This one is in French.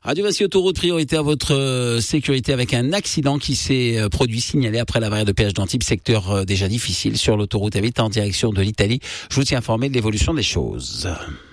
Radio Massy Autoroute, priorité à votre sécurité avec un accident qui s'est produit, signalé après la barrière de péage d'Antibes, secteur déjà difficile sur l'autoroute A8 en direction de l'Italie. Je vous tiens informé de l'évolution des choses.